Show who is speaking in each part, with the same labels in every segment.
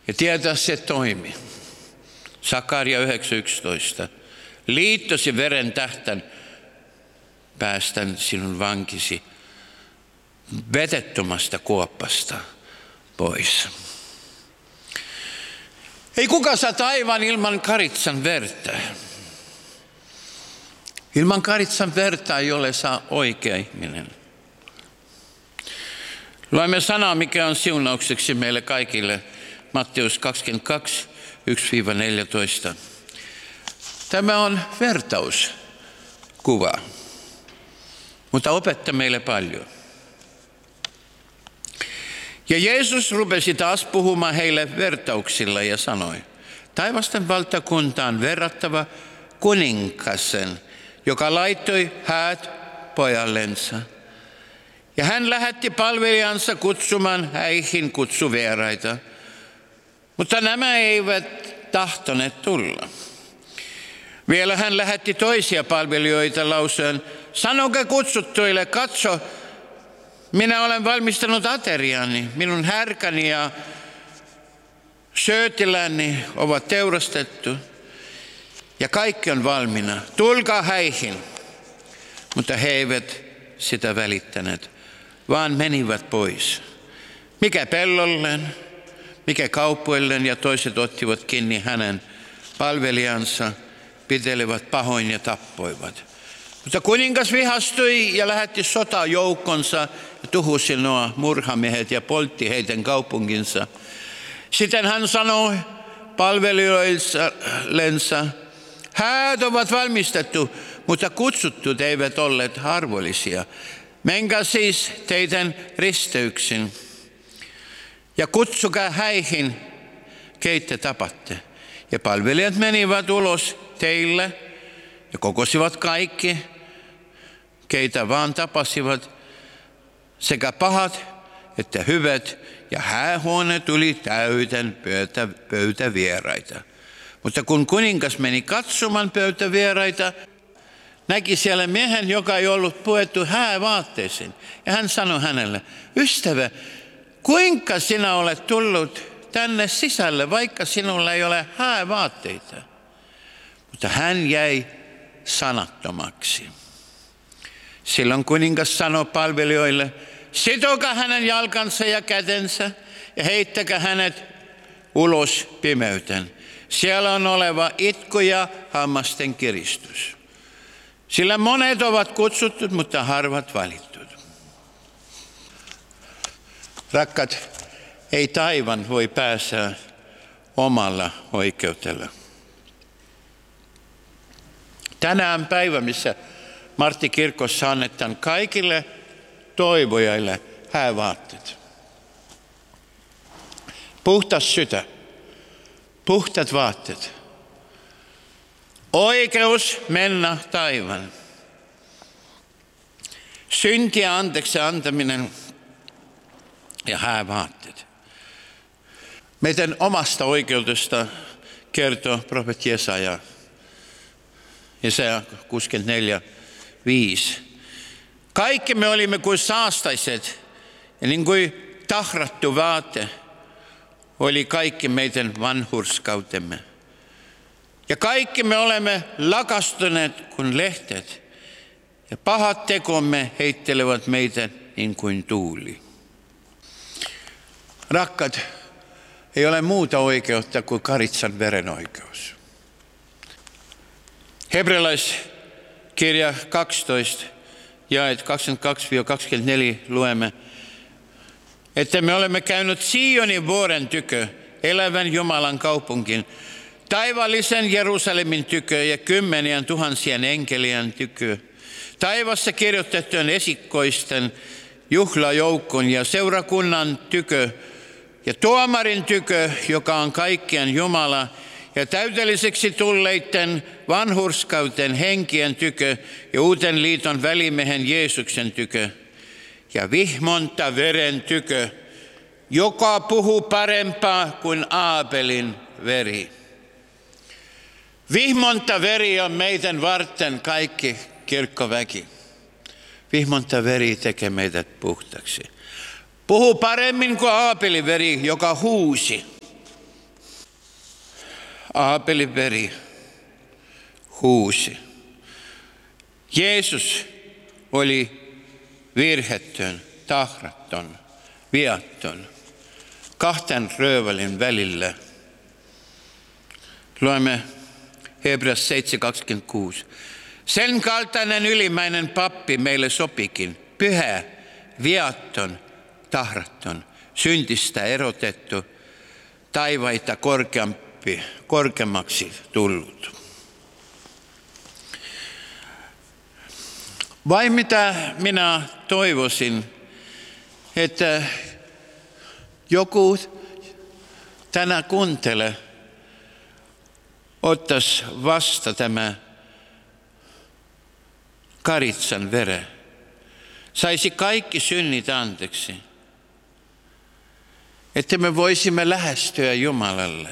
Speaker 1: Ja tietää se toimi. Sakaria 9:11. Liittosi veren tähtän päästän sinun vankisi vetettömästä kuoppasta pois. Ei kuka saa taivaan ilman Karitsan verta. Ilman Karitsan verta ei ole saa oikea ihminen. Luemme sanaa, mikä on siunaukseksi meille kaikille. Matteus 22, 1-14. Tämä on vertauskuva, mutta opettaa meille paljon. Ja Jeesus rupesi taas puhumaan heille vertauksilla ja sanoi, taivasten valtakuntaan verrattava kuninkasen, joka laittoi häät pojallensa. Ja hän lähetti palvelijansa kutsumaan häihin kutsuvieraita, mutta nämä eivät tahtoneet tulla. Vielä hän lähetti toisia palvelijoita lausuen, sanokaa kutsuttuille, katso, minä olen valmistanut ateriani, minun härkäni ja syötiläni ovat teurastettu ja kaikki on valmiina. Tulkaa häihin. Mutta he eivät sitä välittäneet, vaan menivät pois. Mikä pellolleen, mikä kaupoilleen ja toiset ottivat kiinni hänen palvelijansa, pitelivät pahoin ja tappoivat. Mutta kuningas vihastui ja lähetti sotajoukkonsa ja tuhosi nuo murhamiehet ja poltti heidän kaupunkinsa. Sitten hän sanoi palvelijoillensa, häät ovat valmistettu, mutta kutsutut eivät olleet arvollisia. Menkää siis teidän risteyksin ja kutsukaa häihin, keitä tapatte. Ja palvelijat menivät ulos teille ja kokosivat kaikki, keitä vaan tapasivat, sekä pahat että hyvät, ja häähuone tuli täyteen pöytävieraita. Mutta kun kuningas meni katsomaan pöytävieraita, näki siellä miehen, joka ei ollut puettu häävaatteisiin. Ja hän sanoi hänelle, ystävä, kuinka sinä olet tullut tänne sisälle, vaikka sinulla ei ole häävaatteita? Mutta hän jäi sanattomaksi. Silloin kuningas sanoi palvelijoille, sitokaa hänen jalkansa ja kätensä ja heittäkää hänet ulos pimeyteen. Siellä on oleva itku ja hammasten kiristys. Sillä monet ovat kutsuttu, mutta harvat valittu. Rakkaat, ei taivaan voi päästä omalla oikeudella. Tänään päivä, missä Martti kirkossa annetaan kaikille toivojille häävaatteet. Puhtas sydän, puhtaat vaatteet. Oikeus mennä taivaan. Syntiä anteeksi antaminen ja häävaatteet. Meidän omasta oikeudesta kertoo profeetti Jesaja. Jesaja 64:5. Kaikki me olimme kuin saastaiset ja niin kuin tahrattu vaate oli kaikki meidän vanhurskautemme. Ja kaikki me olemme lakastuneet kuin lehteet ja pahat tekomme heittelevät meitä niin kuin tuuli. Rakkaat, ei ole muuta oikeutta kuin Karitsan veren oikeus. Hebrealaiskirja 12, jaet 22-24 luemme, että me olemme käynyt Sionin vuoren tykö, elävän Jumalan kaupunkin, taivaallisen Jerusalemin tykö ja 10 000 enkelien tykö, taivassa kirjoitettujen esikoisten juhlajoukon ja seurakunnan tykö ja tuomarin tykö, joka on kaikkien Jumala, ja täydelliseksi tulleiden vanhurskauden henkien tykö ja uuden liiton välimiehen Jeesuksen tykö ja vihmonta veren tykö, joka puhuu parempaa kuin Aabelin veri. Vihmonta veri on meidän varten kaikki kirkkoväki. Vihmonta veri tekee meidät puhtaksi. Puhuu paremmin kuin Aabelin veri, joka huusi. Aabelin veri huusi. Jeesus oli virhettön, tahraton, viaton, kahden röövälin välillä. Luemme Hebreas 7:26. Sen kaltainen ylimmäinen pappi meille sopikin, pyhä, viaton, tahraton, syntistä erotettu, taivaita korkeammaksi tullut. Vai mitä minä toivoisin, että joku tänä kuuntele ottaisi vasta tämä karitsan vere. Saisi kaikki synnit anteeksi. Että me voisimme lähestyä Jumalalle.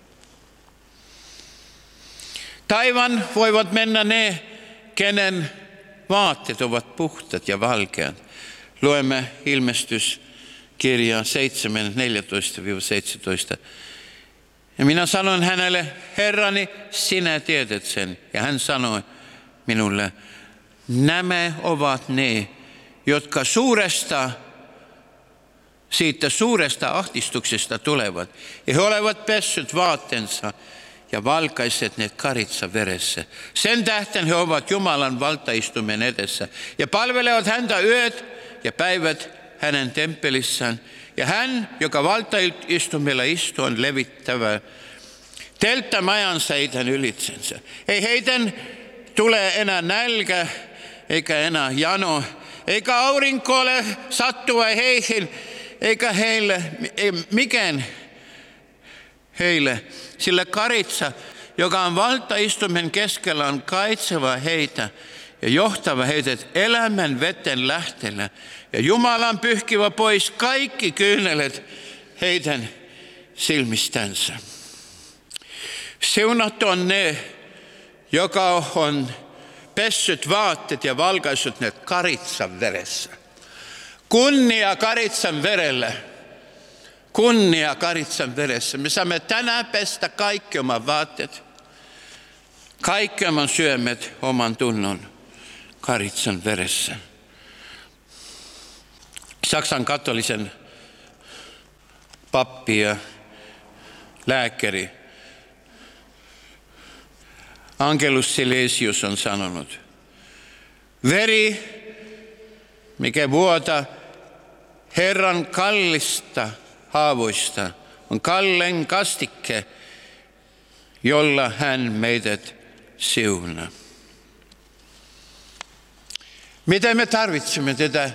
Speaker 1: Taivaan voivat mennä ne, kenen vaatteet ovat puhtaat ja valkeat. Luemme Ilmestyskirjaa 7:14-17. Ja minä sanoin hänelle, Herrani, sinä tiedät sen. Ja hän sanoi minulle, nämä ovat ne, jotka siitä suuresta ahdistuksesta tulevat. Ja he olevat pessyt vaatteensa ja valkaiset ne karitsa veressä. Sen tähden he ovat Jumalan valtaistuimen edessä ja palvelevat häntä yöt ja päivät hänen temppelissään. Ja hän, joka valtaistumella istuu, on levittävä telttamajansa heidän ylitsensä. Ei heidän tule enää nälkä eikä enää jano, eikä aurinko ole sattua heihin, eikä heille mikään heille, sillä karitsa, joka on valtaistuimen keskellä, on kaitseva heitä ja johtava heitä elämän vetten lähteellä. Ja Jumalan pyyhkivä pois kaikki kyynelet heidän silmistänsä. Siunattu on ne, joka on pessyt vaatteet ja valkaissut ne karitsan veressä. Kunnia karitsan verelle. Kunnia karitsan veressä. Me saamme tänään pestä kaikki oman vaatteet, kaikki oman syömet, oman tunnon karitsan veressä. Saksan katolisen pappi ja lääkäri Angelus Silesius on sanonut, veri, mikä vuotaa Herran kallista haavoista, on kallein kastikke, jolla hän meidät siunaa. Miten me tarvitsemme tätä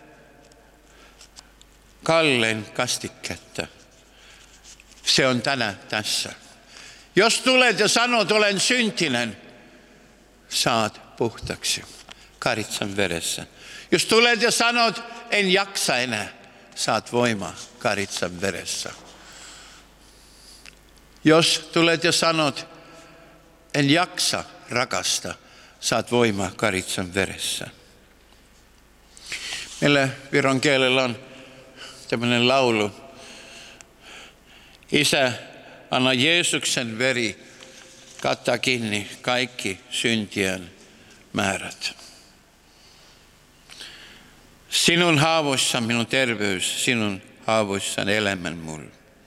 Speaker 1: kallein kastiketta? Se on tänään tässä. Jos tulet ja sanot, olen syntinen, saat puhtaksi karitsan veressä. Jos tulet ja sanot, en jaksa enää, saat voimaa karitsan veressä. Jos tulet ja sanot, en jaksa rakasta, saat voimaa karitsan veressä. Meillä viron kielellä on tämmöinen laulu. Isä, anna Jeesuksen veri kattaa kiinni kaikki syntien määrät. Sinun haavoissa minun terveys, sinun haavoissaan elämän mulle.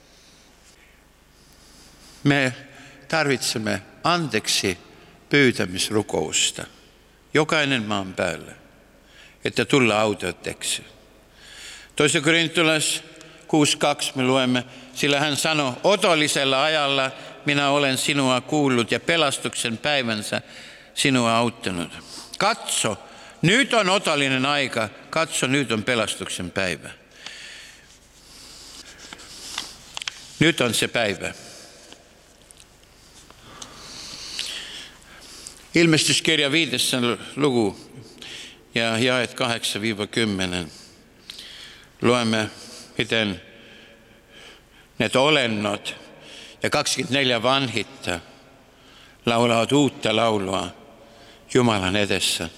Speaker 1: Me tarvitsemme anteeksi pyytämisrukousta, jokainen maan päällä, että tulla autetteeksi. 2 Korintolais 6:2 me luemme, sillä hän sanoi, otollisella ajalla minä olen sinua kuullut ja pelastuksen päivänsä sinua auttanut. Katso, nyt on otollinen aika, katso, nyt on pelastuksen päivä. Nyt on se päivä. Ilmestyskirja 5. luku ja jaet 8-10. Luemme, miten ne olennot ja 24 vanhitta laulavat uutta laulua Jumalan edessä.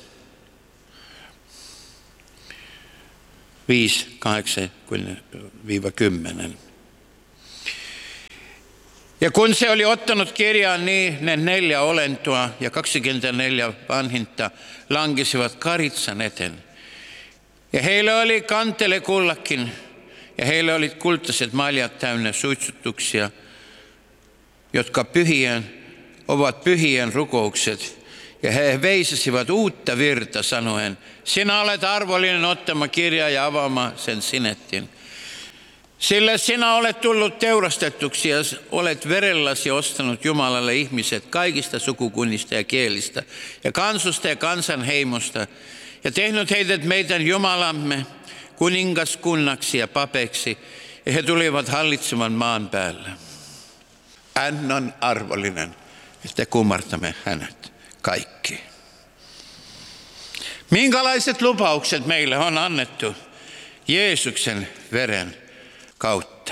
Speaker 1: 5, 8-10. Ja kun se oli ottanut kirjaan, niin ne 4 olentoa ja 24 vanhinta lankisivat karitsan eteen. Ja heillä oli kantele kullakin, ja heillä oli kultaiset maljat täynnä suitsutuksia, jotka ovat pyhien rukoukset. Ja he veisasivat uutta virta sanoen, sinä olet arvollinen ottama kirja ja avaamaan sen sinettin. Sillä sinä olet tullut teurastettuksi ja olet verelläsi ostanut Jumalalle ihmiset kaikista sukukunnista ja kielistä ja kansusta ja kansanheimosta ja tehnyt heidät meidän Jumalamme kuningaskunnaksi ja papeiksi ja he tulivat hallitsemaan maan päällä. Hän on arvollinen, että kumartamme hänet kaikki. Minkälaiset lupaukset meille on annettu Jeesuksen veren kautta?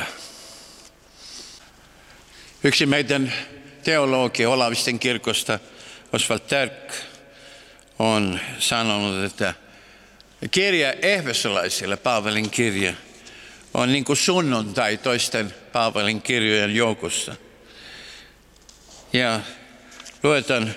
Speaker 1: Yksi meidän teologi Olavisten kirkosta, Oswald Tärk, on sanonut, että kirja Efesolaisille, Paavalin kirja, on niin kuin sunnuntai toisten Paavalin kirjojen joukossa. Ja luetaan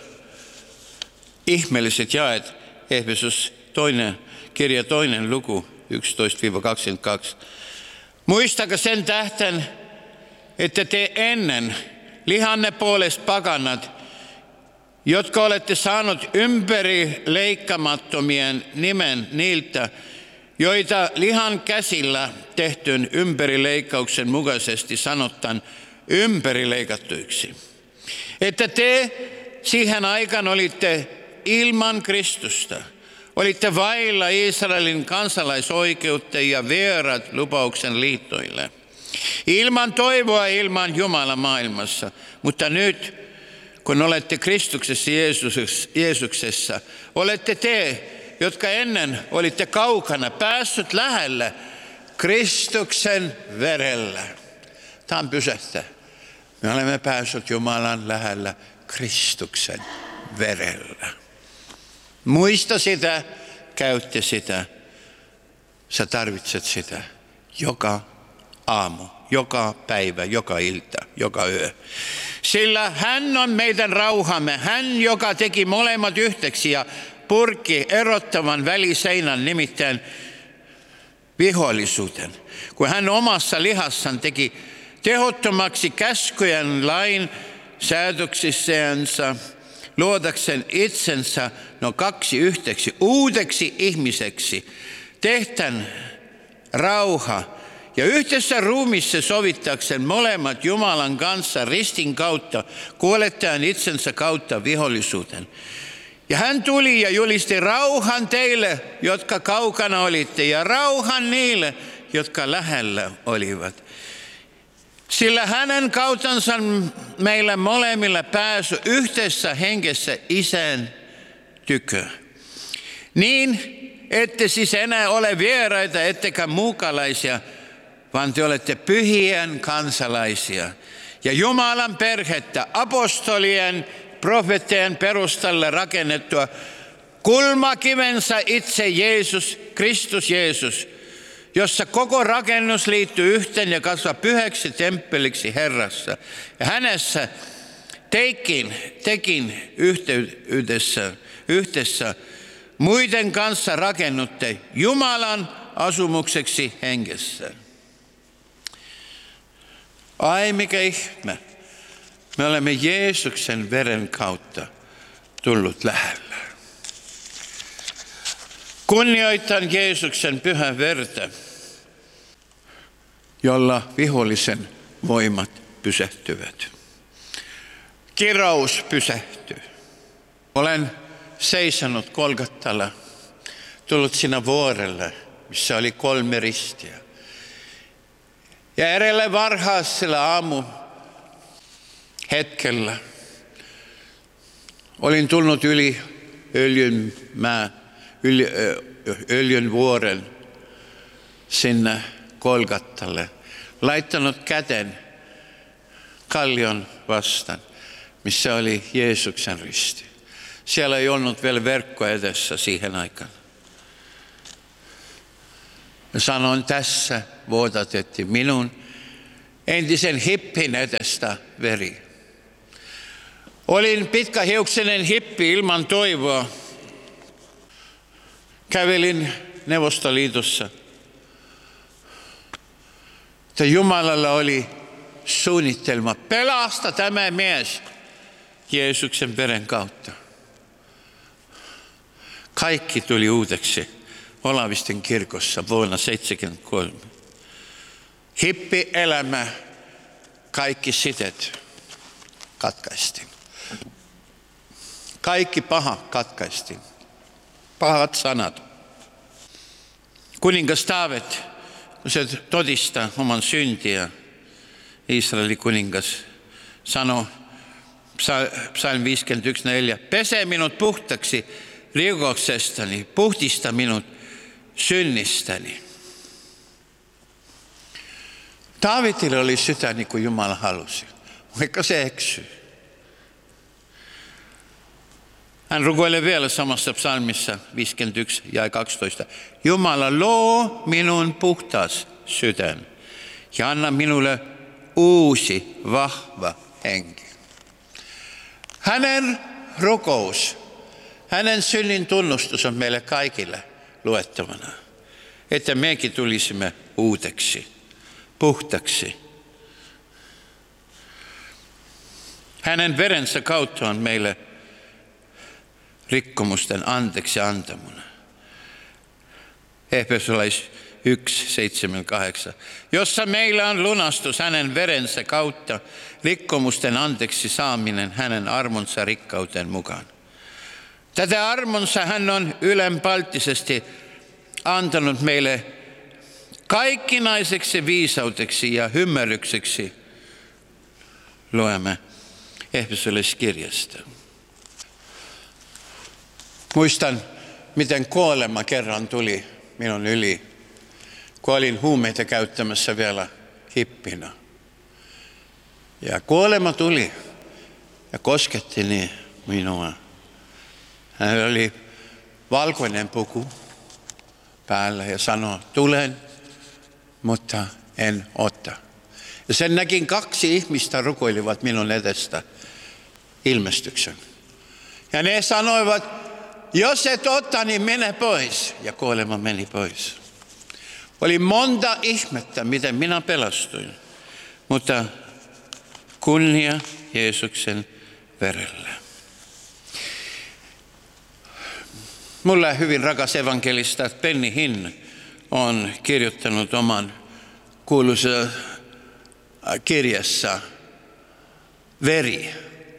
Speaker 1: ihmeelliset jaet, Efesos kirja 2. luku 11-22. Muistakaa sen tähten, että te ennen lihanne puolesta pakanat, jotka olette saanut ympäri leikkamattomien nimen niiltä, joita lihan käsillä tehtyn ympärileikkauksen mukaisesti sanotaan ympärileikattuiksi. Että te siihen aikaan olitte ilman Kristusta, olitte vailla Israelin kansalaisoikeutta ja vieraat lupauksen liittoille. Ilman toivoa, ilman Jumala maailmassa. Mutta nyt, kun olette Kristuksessa Jeesuksessa, olette te, jotka ennen olitte kaukana, päässyt lähellä Kristuksen verellä. Tämä on pysähtä. Me olemme päässeet Jumalan lähellä Kristuksen verellä. Muista sitä, käytte sitä. Sä tarvitset sitä joka aamu, joka päivä, joka ilta, joka yö. Sillä hän on meidän rauhamme, hän joka teki molemmat yhdeksi ja purki erottavan väliseinän, nimittäin vihollisuuden. Kun hän omassa lihassaan teki tehottomaksi käskyjen lain säädöksissänsä, luodakseen itsensä kaksi yhdeksi, uudeksi ihmiseksi, tehtän rauha ja yhdessä ruumissa sovittakseen molemmat Jumalan kanssa ristin kautta, kuolettaen itsensä kautta vihollisuuden. Ja hän tuli ja julisti rauhan teille, jotka kaukana olitte, ja rauhan niille, jotka lähellä olivat. Sillä hänen kautansa meillä molemmilla pääsy yhteisessä hengessä Isän tykö. Niin, ette siis enää ole vieraita, ettekä muukalaisia, vaan te olette pyhien kansalaisia. Ja Jumalan perhettä apostolien, profeettien perustalle rakennettua kulmakivensä itse Jeesus, Kristus Jeesus, jossa koko rakennus liittyy yhteen ja kasvaa pyhäksi temppeliksi Herrassa. Ja hänessä tekin yhdessä muiden kanssa rakennutte Jumalan asumukseksi hengessä. Ai mikä ihme. Me olemme Jeesuksen veren kautta tullut lähellä. Kunnioitan Jeesuksen pyhän verta, jolla vihollisen voimat pysähtyvät. Kirous pysähtyy. Olen seisonut Golgatalla, tullut siinä vuorelle, missä oli 3 ristiä. Ja edellä varhaisella aamu hetkellä olin tullut yli öljyn vuoren sinne Golgatalle, laittanut käten kallion vastaan, missä oli Jeesuksen risti. Siellä ei ollut vielä verkko edessä siihen aikaan. Ja sanoin, tässä vuodatettiin minun entisen hippin edestä veri. Olin pitkähiuksinen hippi ilman toivoa. Kävelin Neuvostoliitossa. Että Jumalalla oli suunnitelma pelastaa tämä mies Jeesuksen veren kautta. Kaikki tuli uudeksi Olavisten kirkossa vuonna 1973. Hippielämä, kaikki sitet katkaistiin. Kaikki paha katkaistiin. Pahat sanat. Kuningas Taavet, kun se todistaa oman syntiä, Israelin kuningas sanoi Psalm 51:4, pese minut puhtaksi rikoksestani, puhdista minut synnistäni. Daavidilla oli sydän niin kuin Jumala halusi, vaikka se eksyi. Hän rukoilee vielä samassa psalmissa 51 ja 12. Jumala, luo minun puhtaas sydän ja anna minulle uusi vahva henki. Hänen rukous, hänen synnin tunnustus on meille kaikille luettavana, että mekin tulisimme uudeksi, puhtaksi. Hänen verensä kautta on meille rikkomusten anteeksi antamuna. Efesolais 1:7-8, jossa meillä on lunastus hänen verensä kautta, rikkomusten anteeksi saaminen hänen armonsa rikkauden mukaan. Tätä armonsa hän on ylenpalttisesti antanut meille kaikkinaiseksi viisauteksi ja ymmärrykseksi, luemme Efesolaiskirjasta. Muistan, miten kuolema kerran tuli minun yli, kun olin huumeita käyttämässä vielä hippinä. Ja kuolema tuli ja kosketti minua. Hänellä oli valkoinen puku päällä ja sanoi, tulen, mutta en ota. Ja sen näkin 2 ihmistä rukoilivat minun edestä ilmestyksen. Ja ne sanoivat, jos et ota, niin mene pois. Ja kuolema meni pois. Oli monta ihmettä, miten minä pelastuin. Mutta kunnia Jeesuksen verellä. Mulle hyvin rakas evankelista Benny Hinn on kirjoittanut oman kuuluisa kirjassa Veri.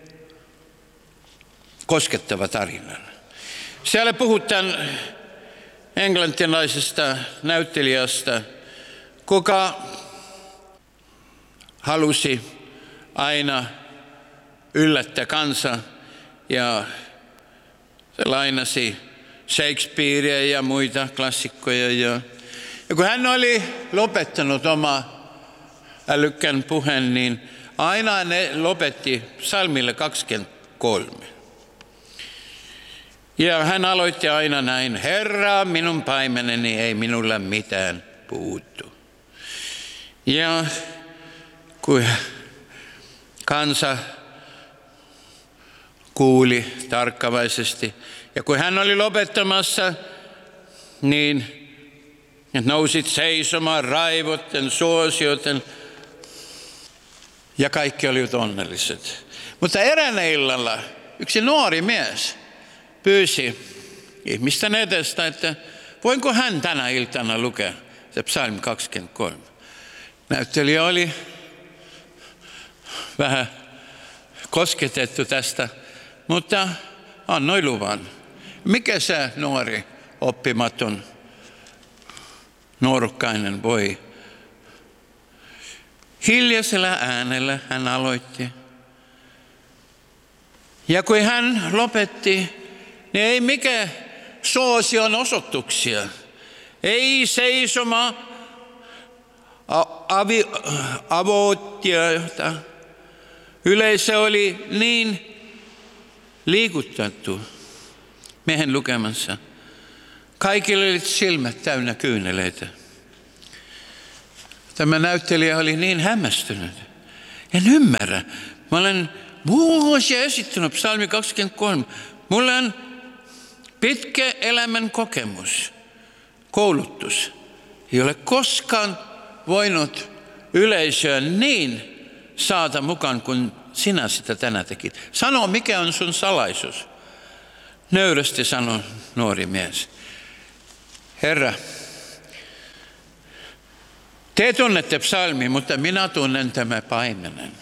Speaker 1: Koskettava tarina. Siellä puhutaan englantilaisesta näyttelijästä, kuka halusi aina yllättää kansa ja se lainasi Shakespearea ja muita klassikkoja. Ja kun hän oli lopettanut oma älykkään puheen, niin aina ne lopetti psalmille 23. Ja hän aloitti aina näin, Herra, minun paimeneni, ei minulla mitään puuttu. Ja kun kansa kuuli tarkkavaisesti, ja kun hän oli lopettamassa, niin nousit seisomaan raivotten, suosioten, ja kaikki olivat onnelliset. Mutta eräänä illalla yksi nuori mies pyysi ihmisten edestä, että voinko hän tänä iltana lukea se psalm 23. Näyttelijä oli vähän kosketettu tästä, mutta annoi luvan. Mikä se nuori oppimaton nuorukkainen voi? Hiljaisella äänellä hän aloitti. Ja kun hän lopetti, niin ei mikä suosion osoituksia. Ei seisoma avoittijoita. Yleisö oli niin liikutettu miehen lukemansa. Kaikilla oli silmät täynnä kyyneleitä. tämä näyttelijä oli niin hämmästynyt. En ymmärrä. Mä olen vuosia esittänyt psalmi 23. Mulla on pitkä elämän kokemus, koulutus. Ei ole koskaan voinut yleisöä niin saada mukaan, kun sinä sitä tänään tekit. Sano, mikä on sun salaisuus? Nöyrästi sanoi nuori mies. Herra, te tunnette psalmi, mutta minä tunnen tämän paimenen.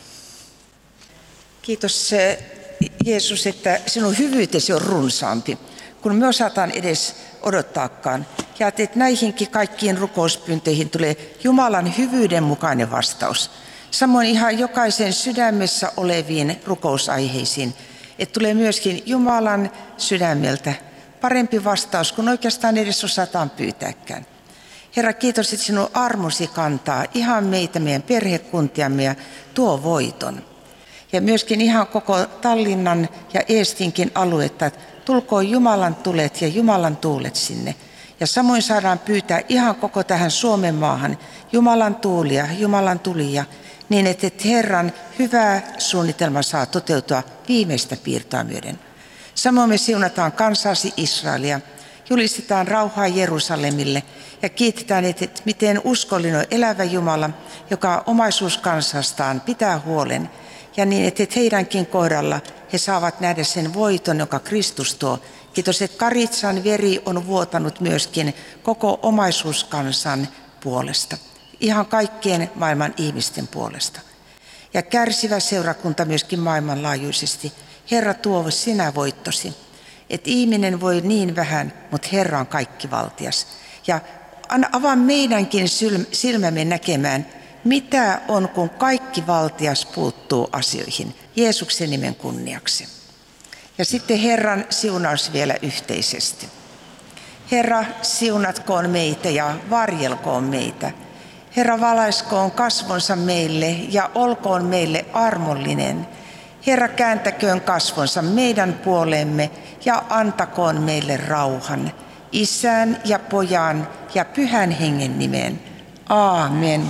Speaker 2: Kiitos Jeesus, että sinun hyvyytesi on runsaampi, kun me osataan edes odottaakaan. Ja että näihinkin kaikkiin rukouspyynteihin tulee Jumalan hyvyyden mukainen vastaus. Samoin ihan jokaisen sydämessä oleviin rukousaiheisiin, että tulee myöskin Jumalan sydämeltä parempi vastaus, kun oikeastaan edes osataan pyytääkään. Herra, kiitos, että sinun armosi kantaa ihan meitä, meidän perhekuntiamme ja tuo voiton. Ja myöskin ihan koko Tallinnan ja Eestinkin aluetta, että tulkoon Jumalan tulet ja Jumalan tuulet sinne. Ja samoin saadaan pyytää ihan koko tähän Suomen maahan Jumalan tuulia, Jumalan tulia, niin että Herran hyvä suunnitelma saa toteutua viimeistä piirtoa myöden. Samoin me siunataan kansasi Israelia, julistetaan rauhaa Jerusalemille ja kiitetään, että miten uskollinen on elävä Jumala, joka omaisuuskansastaan pitää huolen. Ja niin, että heidänkin kohdalla he saavat nähdä sen voiton, joka Kristus tuo. Kiitos, että Karitsan veri on vuotanut myöskin koko omaisuuskansan puolesta. Ihan kaikkien maailman ihmisten puolesta. Ja kärsivä seurakunta myöskin maailmanlaajuisesti. Herra, tuo sinä voittosi. Että ihminen voi niin vähän, mutta Herra on kaikkivaltias. Ja avaa meidänkin silmämme näkemään, mitä on, kun kaikki valtias puuttuu asioihin Jeesuksen nimen kunniaksi. Ja sitten Herran siunaus vielä yhteisesti. Herra, siunatkoon meitä ja varjelkoon meitä. Herra, valaiskoon kasvonsa meille ja olkoon meille armollinen. Herra, kääntäköön kasvonsa meidän puoleemme ja antakoon meille rauhan. Isän ja Pojan ja Pyhän Hengen nimeen. Aamen.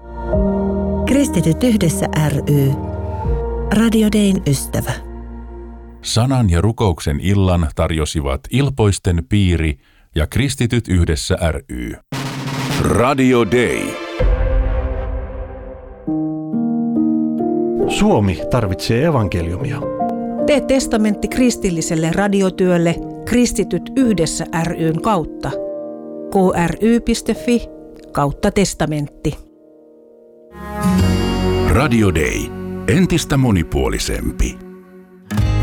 Speaker 3: Kristityt yhdessä ry. Radio Dayn ystävä.
Speaker 4: Sanan ja rukouksen illan tarjosivat Ilpoisten piiri ja Kristityt yhdessä ry. Radio Day.
Speaker 5: Suomi tarvitsee evankeliumia.
Speaker 6: Tee testamentti kristilliselle radiotyölle Kristityt yhdessä ry:n kautta. kry.fi/testamentti.
Speaker 4: Radio Day. Entistä monipuolisempi.